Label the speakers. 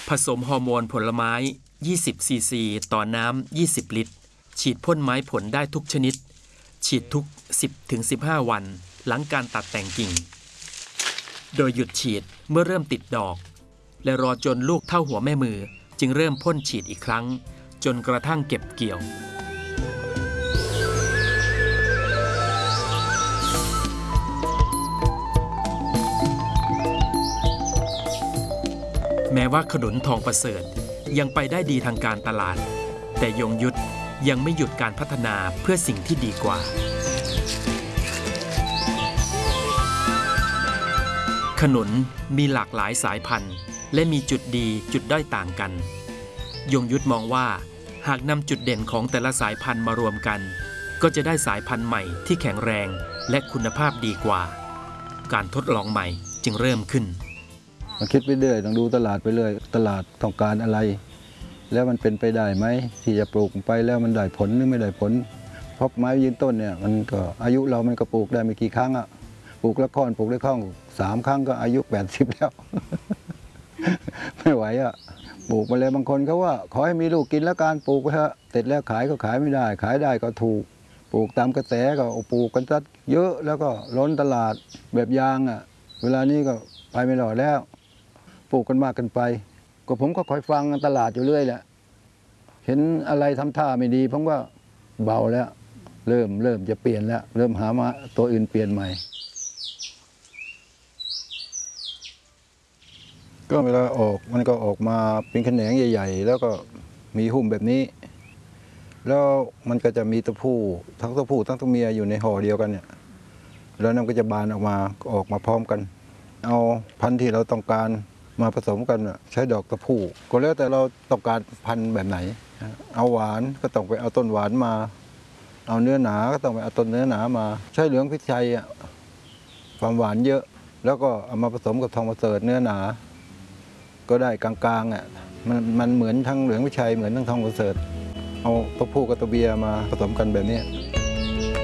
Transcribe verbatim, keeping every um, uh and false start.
Speaker 1: ผสมฮอร์โมนผลไม้ยี่สิบซีซีต่อน้ำยี่สิบลิตรฉีดพ่นไม้ผลได้ทุกชนิดฉีดทุก สิบถึงสิบห้า วันหลังการตัดแต่งกิ่งโดยหยุดฉีดเมื่อเริ่มติดดอกและรอจนลูกเท่าหัวแม่มือจึงเริ่มพ่นฉีดอีกครั้งจนกระทั่งเก็บเกี่ยวแม้ว่าขนุนทองประเสริฐยังไปได้ดีทางการตลาดแต่ยงยุทธยังไม่หยุดการพัฒนาเพื่อสิ่งที่ดีกว่าขนุนมีหลากหลายสายพันธุ์และมีจุดดีจุดด้อยต่างกันยงยุทธมองว่าหากนำจุดเด่นของแต่ละสายพันธุ์มารวมกันก็จะได้สายพันธุ์ใหม่ที่แข็งแรงและคุณภาพดีกว่าการทดลองใหม่จึงเริ่มขึ้น
Speaker 2: มาคิดไปเรื่อยต้องดูตลาดไปเรื่อยตลาดต้องการอะไรแล้วมันเป็นไปได้ไหมที่จะปลูกไปแล้วมันได้ผลหรือไม่ได้ผลเพราะไม้ยืนต้นเนี่ยมันก็อายุเรามันก็ปลูกได้ไม่กี่ครั้งอะปลูกละค่อนปลูกได้ข้องสามครั้งก็อายุแปดสิบแล้ว ไม่ไหวอะปลูกไปเลยบางคนเขาว่าขอให้มีลูกกินแล้วการปลูกไปเถอะเสร็จแล้วขายก็ขายไม่ได้ขายได้ก็ถูกปลูกตามกระแสก็ปลูกกันซะเยอะแล้วก็ล้นตลาดแบบยางอะเวลานี้ก็ไปไม่รอดแล้วปลูกกันมากกันไปก็ผมก็คอยฟังตลาดอยู่เรื่อยแหละเห็นอะไรทำท่าไม่ดีผมก็เบาแล้วเริ่มเริ่มจะเปลี่ยนแล้วเริ่มหามาตัวอื่นเปลี่ยนใหม่ก็เวลาออกมันก็ออกมาเป็นแขนงใหญ่ๆแล้วก็มีหุ้มแบบนี้แล้วมันก็จะมีตัวผู้ทั้งตัวผู้ทั้งตัวเมียอยู่ในห่อเดียวกันเนี่ยแล้วนั่นก็จะบานออกมาออกมาพร้อมกันเอาพันธุ์ที่เราต้องการมาผสมกันใช้ดอกตะพู่ก็แล้วแต่เราต้องการพันธุ์แบบไหนเอาหวานก็ต้องไปเอาต้นหวานมาเอาเนื้อหนาก็ต้องไปเอาต้นเนื้อหนามาใช้เหลืองพิชัยอ่ะความหวานเยอะแล้วก็เอามาผสมกับทองประเสริฐเนื้อหนาก็ได้กลางๆอ่ะมันมันเหมือนทั้งเหลืองพิชัยเหมือนทั้งทองประเสริฐเอาตัวผู้กับตัวเมียมาผสมกันแบบนี้